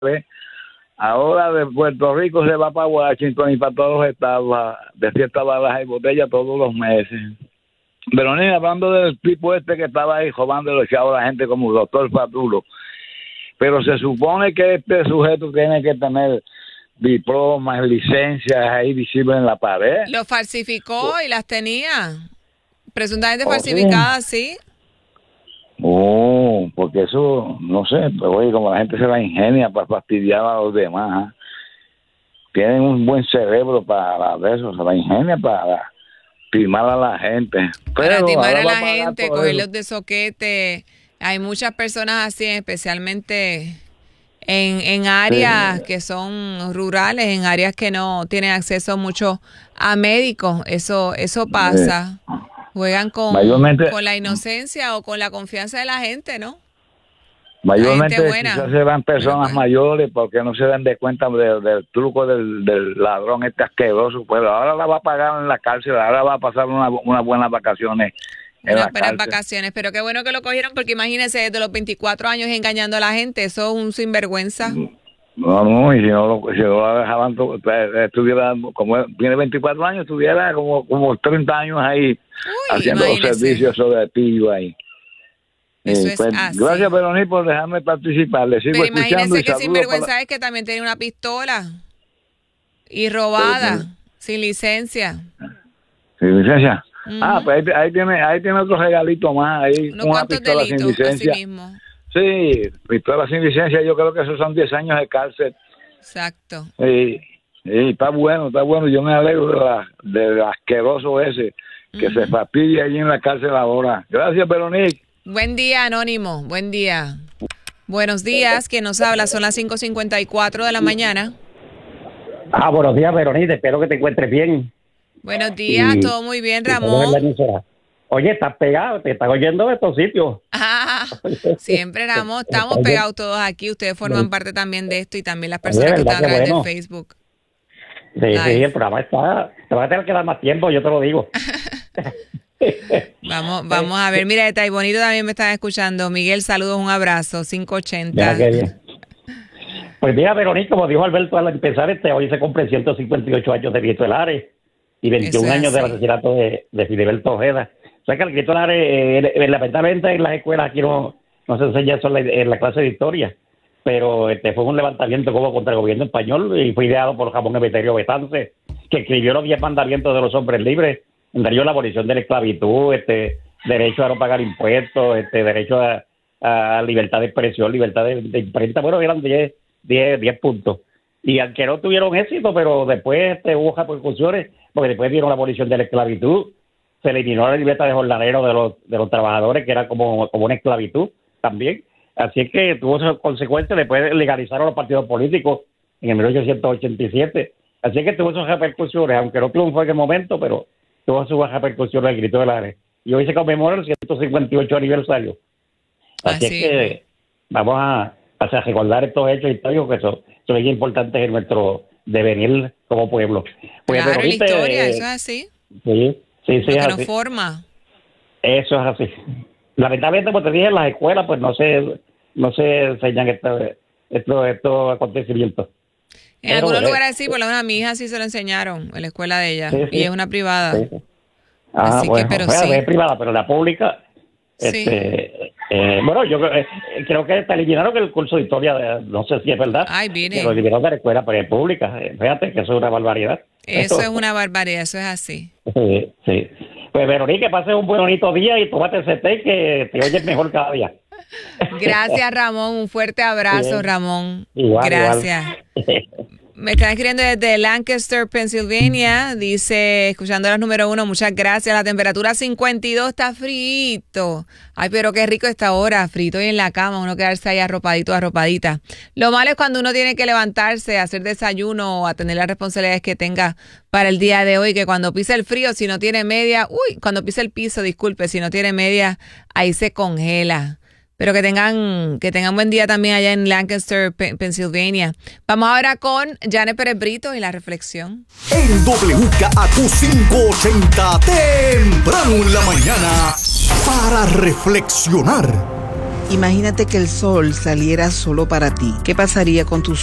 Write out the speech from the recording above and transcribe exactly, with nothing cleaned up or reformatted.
Ahora de Puerto Rico se va para Washington y para todos los estados, de cierta baraja y botella todos los meses. Pero ni hablando del tipo este que estaba ahí robando los chavos a la gente como el doctor Fatulo. Pero se supone que este sujeto tiene que tener diplomas, licencias ahí visibles en la pared. Lo falsificó y las tenía. Presuntamente ¿Oh, falsificadas, sí? sí. Oh, porque eso, no sé, pero oye, como la gente se la ingenia para fastidiar a los demás, ¿eh? Tienen un buen cerebro para eso, se la ingenia para timar a la gente. Para pero timar a la a gente, cogerlos de soquete. Hay muchas personas así, especialmente en, en áreas sí. que son rurales, en áreas que no tienen acceso mucho a médicos. Eso, eso pasa. Sí. Juegan con, con la inocencia o con la confianza de la gente, ¿no? Mayormente quizás serán personas bueno. mayores porque no se dan de cuenta del, del truco del, del ladrón este asqueroso. Pues ahora la va a pagar en la cárcel, ahora va a pasar una, unas buenas vacaciones en unas la buenas cárcel. vacaciones, pero qué bueno que lo cogieron porque imagínense desde los veinticuatro años engañando a la gente, eso es un sinvergüenza. No, no, y si no lo, si no lo dejaban, estuviera, como tiene veinticuatro años, estuviera como, como treinta años ahí. Uy, haciendo imagínese. Los servicios sobre pillo ahí. Eso eh, es pues, así. Gracias, Verónica, por dejarme participar. Le sigo pero escuchando imagínese que sinvergüenza para... es que también tenía una pistola y robada, pero, sin licencia. ¿Sin licencia? Uh-huh. Ah, pues ahí, ahí tiene ahí tiene otro regalito más. Ahí, unos una cuantos pistola delitos, sin licencia. así mismo. Sí, pistola sin licencia, yo creo que esos son diez años de cárcel. Exacto. Sí, sí, está bueno, está bueno. Yo me alegro de la, del asqueroso ese que uh-huh. se fastidia allí en la cárcel ahora. Gracias, Veronique. Buen día, Anónimo. Buen día. Buenos días. ¿Quién nos habla? Son las cinco cincuenta y cuatro de la mañana. Ah, buenos días, Veronique. Espero que te encuentres bien. Buenos días. Y, todo muy bien, Ramón. Oye, estás pegado. Te estás oyendo de estos sitios. Ah, siempre, Ramón. Estamos pegados todos aquí. Ustedes forman parte también de esto y también las personas que están a través bueno. de Facebook. Sí, Live. sí, el programa está... Te va a tener que dar más tiempo, yo te lo digo. Vamos, vamos a ver. Mira, está ahí bonito también me están escuchando. Miguel, saludos, un abrazo. cinco ochenta. Mira, bien. Pues mira, Verónica, como dijo Alberto al empezar, este hoy se cumplen ciento cincuenta y ocho años de Grito del Ares y veintiún años del asesinato de, de Filiberto Ojeda. O sea que el Grito del Ares, eh, eh, lamentablemente en las escuelas aquí no, no se enseña eso en la, en la clase de historia, pero este fue un levantamiento como contra el gobierno español y fue ideado por Ramón Emeterio Betance, que escribió los diez mandamientos de los hombres libres, entre ellos la abolición de la esclavitud, este derecho a no pagar impuestos, este derecho a, a libertad de expresión, libertad de, de imprenta. Bueno, eran diez, diez, diez puntos. Y aunque no tuvieron éxito, pero después este, hubo repercusiones, porque después dieron la abolición de la esclavitud, se eliminó la libertad de jornalero de los, de los trabajadores, que era como, como una esclavitud también. Así es que tuvo esas consecuencias, después legalizaron los partidos políticos en el mil ochocientos ochenta y siete. Así es que tuvo esas repercusiones, aunque no triunfó en el momento, pero tuvo sus repercusiones el Grito del Ares. Y hoy se conmemora el ciento cincuenta y ocho aniversario. Así, Así es que vamos a, a recordar estos hechos históricos que son, son muy importantes en nuestro devenir como pueblo. Pues, claro, la historia, eh, eso es así. Sí, sí, sí. Lo es que así. nos forma. Eso es así. Lamentablemente, como te dije, en las escuelas pues no se, no se enseñan estos esto, esto acontecimientos. En Pero, algunos eh, lugares sí, por lo menos a mi hija sí se lo enseñaron en la escuela de ella, sí, sí. Y es una privada. Sí, sí. Ah, Así bueno, que, pero bueno, sí. es privada, pero la pública, sí. este, eh, bueno, yo eh, creo que te eliminaron el curso de historia, de, no sé si es verdad. Ay, vine. Que lo eliminaron de la escuela, pero es pública. Fíjate que eso es una barbaridad. Eso Esto, es una barbaridad, eso es así. Sí, sí. Pues, Verónica, que pases un buen bonito día y tómate ese té que te oyes mejor cada día. Gracias, Ramón. Un fuerte abrazo, sí. Ramón. Igual, Gracias. Igual. Me están escribiendo desde Lancaster, Pennsylvania. Dice, escuchando las número uno, muchas gracias. La temperatura cincuenta y dos, está frito. Ay, pero qué rico esta hora, frito y en la cama, uno quedarse ahí arropadito, arropadita. Lo malo es cuando uno tiene que levantarse, hacer desayuno o atender las responsabilidades que tenga para el día de hoy, que cuando pisa el frío, si no tiene media, uy, cuando pisa el piso, disculpe, si no tiene media, ahí se congela. Pero que tengan que tengan buen día también allá en Lancaster, P- Pennsylvania. Vamos ahora con Janet Pérez Brito y la reflexión. En W K A Q quinientos ochenta, temprano en la mañana, para reflexionar. Imagínate que el sol saliera solo para ti. ¿Qué pasaría con tus